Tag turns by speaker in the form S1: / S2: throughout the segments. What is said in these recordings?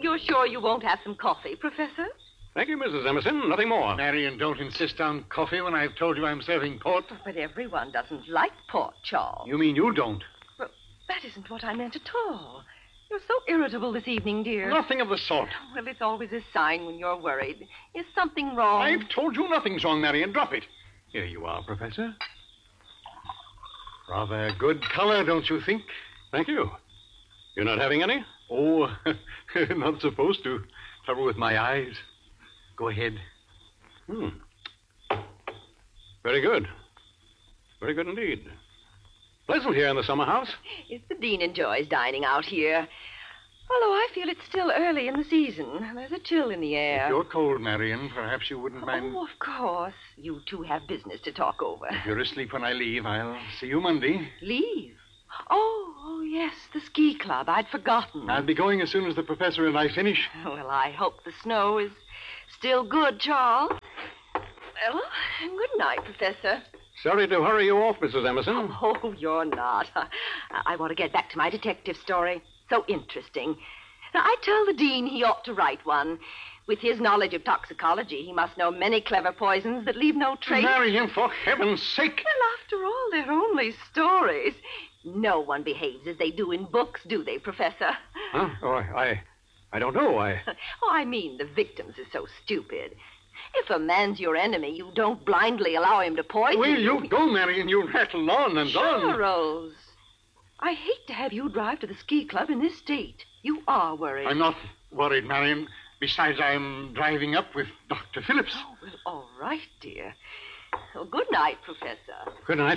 S1: You're sure you won't have some coffee, Professor?
S2: Thank you, Mrs. Emerson. Nothing more.
S3: Marion, don't insist on coffee when I've told you I'm serving port.
S1: But everyone doesn't like port, Charles.
S3: You mean you don't?
S1: Well, that isn't what I meant at all. You're so irritable this evening, dear.
S3: Nothing of the sort.
S1: Well, it's always a sign when you're worried. Is something wrong?
S3: I've told you nothing's wrong, Marion. Drop it.
S2: Here you are, Professor.
S3: Rather good color, don't you think?
S2: Thank you. You're not having any?
S3: Oh, not supposed to. Trouble with my eyes. Go ahead.
S2: Very good. Very good indeed. Pleasant here in the summer house.
S1: Yes, the Dean enjoys dining out here. Although I feel it's still early in the season. There's a chill in the air.
S3: If you're cold, Marion, perhaps you wouldn't mind...
S1: Oh, of course. You two have business to talk over.
S3: If you're asleep when I leave, I'll see you Monday.
S1: Leave? Oh, yes, the ski club. I'd forgotten.
S3: I'll be going as soon as the professor and I finish.
S1: Well, I hope the snow is still good, Charles. Well, good night, Professor.
S2: Sorry to hurry you off, Mrs. Emerson.
S1: Oh, you're not. I want to get back to my detective story. So interesting. Now, I tell the Dean he ought to write one. With his knowledge of toxicology, he must know many clever poisons that leave no trace.
S3: Marion, for heaven's sake.
S1: Well, after all, they're only stories. No one behaves as they do in books, do they, Professor?
S2: Huh? Oh, I don't know.
S1: Oh, I mean, the victims are so stupid. If a man's your enemy, you don't blindly allow him to poison
S3: Will you go, Marion? You rattle on and on.
S1: Charles, I hate to have you drive to the ski club in this state. You are worried.
S3: I'm not worried, Marion. Besides, I'm driving up with Dr. Phillips.
S1: Oh, well, all right, dear. Well, good night, Professor.
S2: Good night.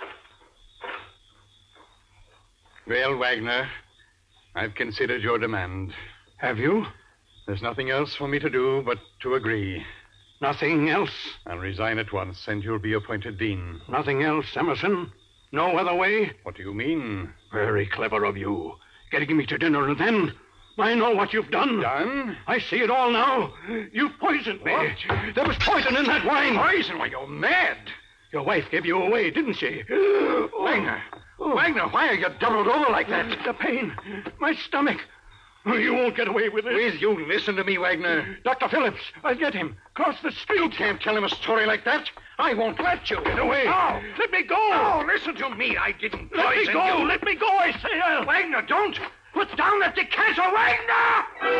S3: Well, Wagner, I've considered your demand.
S2: Have you?
S3: There's nothing else for me to do but to agree.
S2: Nothing else?
S3: I'll resign at once, and you'll be appointed dean.
S2: Nothing else, Emerson? No other way?
S3: What do you mean?
S2: Very clever of you. Getting me to dinner, and then I know what you've done.
S3: Done?
S2: I see it all now. You poisoned me.
S3: What?
S2: There was poison in that wine.
S3: Poison? Why, you're mad.
S2: Your wife gave you away, didn't she?
S3: Wagner. Wagner, why are you doubled over like that?
S2: The pain. My stomach. You won't get away with it.
S3: Will you listen to me, Wagner?
S2: Dr. Phillips, I'll get him. Cross the street.
S3: You can't tell him a story like that. I won't let you.
S2: Get away.
S3: No.
S2: Let me go.
S3: No, listen to me. I didn't
S2: Let me
S3: poison
S2: go.
S3: you.
S2: Let me go, I say.
S3: Wagner, don't. Put down that decanter, Wagner!